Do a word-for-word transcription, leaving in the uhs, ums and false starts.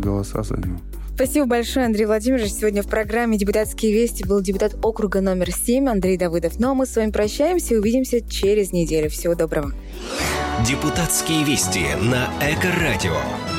голоса за него. Спасибо большое, Андрей Владимирович. Сегодня в программе «Депутатские вести» был депутат округа номер семь Андрей Давыдов. Ну а мы с вами прощаемся и увидимся через неделю. Всего доброго. «Депутатские вести» на Эко-радио.